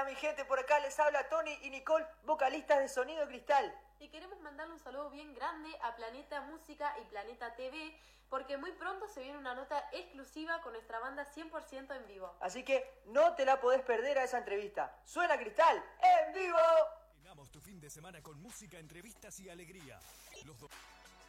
mi gente? Por acá les habla Tony y Nicole, vocalistas de Sonido Cristal. Y queremos mandarle un saludo bien grande a Planeta Música y Planeta TV, porque muy pronto se viene una nota exclusiva con nuestra banda 100% en vivo. Así que no te la podés perder a esa entrevista. ¡Suena Cristal en vivo! Llenamos tu fin de semana con música, entrevistas y alegría. Los